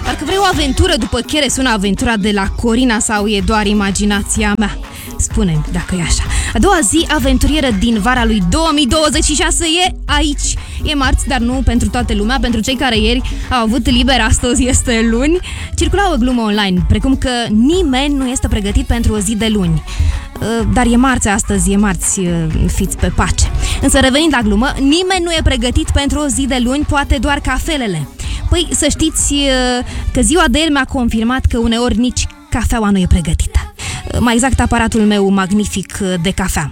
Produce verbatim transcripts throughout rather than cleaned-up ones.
Parcă vrei o aventură după chere, sună aventura de la Corina sau e doar imaginația mea? Spune-mi dacă e așa. A doua zi aventurieră din vara lui două mii douăzeci și șase e aici. E marți, dar nu pentru toată lumea. Pentru cei care ieri au avut liber, astăzi este luni. Circula o glumă online, precum că nimeni nu este pregătit pentru o zi de luni. Dar e marți astăzi, e marți, fiți pe pace. Însă revenind la glumă, nimeni nu e pregătit pentru o zi de luni, poate doar cafelele. Păi să știți că ziua de el mi-a confirmat că uneori nici cafeaua nu e pregătită. Mai exact aparatul meu magnific de cafea.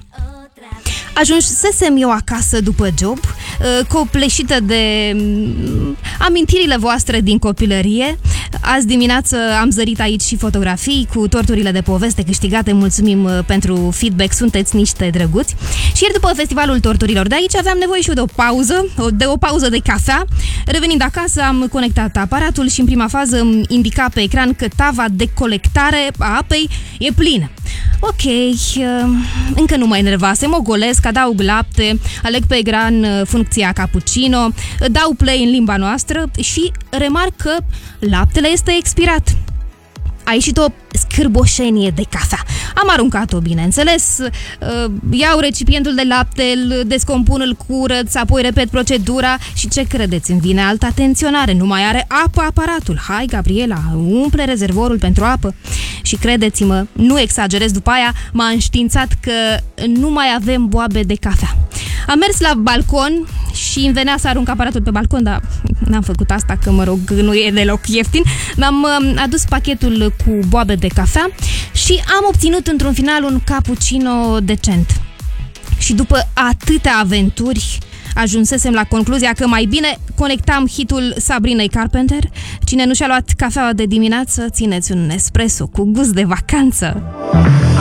Ajunsesem eu acasă după job, copleșită de amintirile voastre din copilărie. Azi dimineață am zărit aici și fotografii cu torturile de poveste câștigate. Mulțumim pentru feedback, sunteți niște drăguți. Și ieri după festivalul torturilor de aici aveam nevoie și eu de o pauză, de o pauză de cafea. Revenind acasă am conectat aparatul și în prima fază îmi indica pe ecran că tava de colectare a apei e plină. Ok, încă nu mă enervasem, o golesc, adaug lapte, aleg pe ecran funcția cappuccino, dau play în limba noastră și remarc că laptele este expirat. A ieșit o scârboșenie de cafea. Am aruncat-o, bineînțeles, iau recipientul de lapte, îl descompun, îl curăț, apoi repet procedura și ce credeți? Îmi vine alta tensionare, nu mai are apă aparatul. Hai, Gabriela, umple rezervorul pentru apă. Și credeți-mă, nu exagerez, după aia m-a înștiințat că nu mai avem boabe de cafea. Am mers la balcon și îmi venea să arunc aparatul pe balcon, dar n-am făcut asta, că mă rog, nu e deloc ieftin. Mi-am adus pachetul cu boabe de cafea și am obținut într-un final un cappuccino decent. Și după atâtea aventuri ajunsesem la concluzia că mai bine conectam hitul Sabrinei Carpenter. Cine nu și-a luat cafeaua de dimineață, țineți un espresso cu gust de vacanță.